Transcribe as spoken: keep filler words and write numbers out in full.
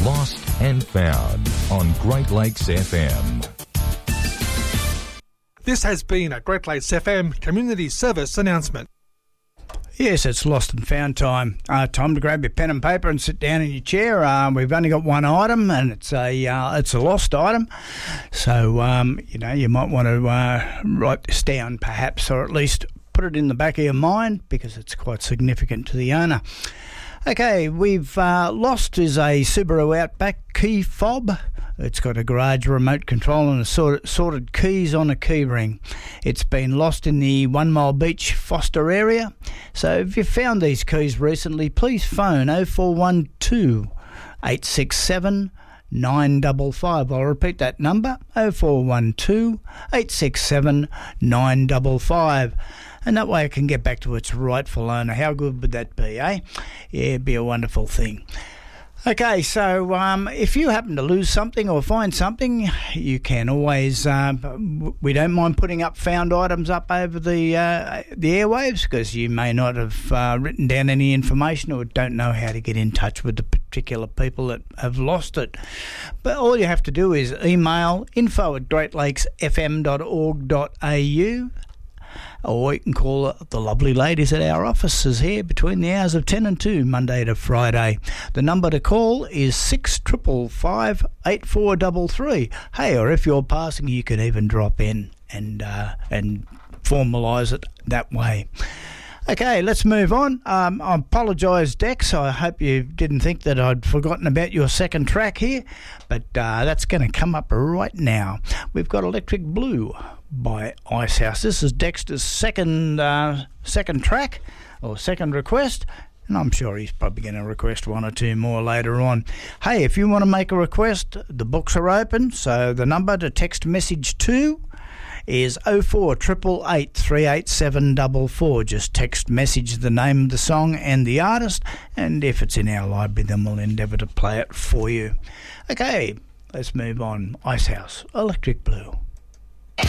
Lost and Found on Great Lakes F M. This has been a Great Lakes F M community service announcement. Yes, it's Lost and Found time. Uh, time to grab your pen and paper and sit down in your chair. Uh, we've only got one item, and it's a uh, it's a lost item. So um, you know you might want to uh, write this down, perhaps, or at least put it in the back of your mind because it's quite significant to the owner. Okay, we've uh, lost is a Subaru Outback key fob. It's got a garage remote control and a sorted, sorted keys on a key ring. It's been lost in the One Mile Beach Foster area. So if you've found these keys recently, please phone oh four one two, eight six seven, nine five five. I'll repeat that number, oh four one two, eight six seven, nine five five. And that way it can get back to its rightful owner. How good would that be, eh? Yeah, it'd be a wonderful thing. Okay, so um, if you happen to lose something or find something, you can always, uh, we don't mind putting up found items up over the uh, the airwaves because you may not have uh, written down any information or don't know how to get in touch with the particular people that have lost it. But all you have to do is email info at great lakes f m dot org dot a u. Or you can call the lovely ladies at our offices here between the hours of ten and two, Monday to Friday. The number to call is six five five, eight four three three. Hey, or if you're passing, you can even drop in and uh, and formalise it that way. Okay, let's move on. Um, I apologise, Dex. I hope you didn't think that I'd forgotten about your second track here, but uh, that's going to come up right now. We've got Electric Blue by Icehouse. This is Dexter's second uh, second track or second request, and I'm sure he's probably going to request one or two more later on. Hey, if you want to make a request, the books are open, so the number to text message to is oh four eight eight eight, three eight seven four four. Just text message the name of the song and the artist, and if it's in our library, then we'll endeavour to play it for you. Okay, let's move on. Icehouse, Electric Blue.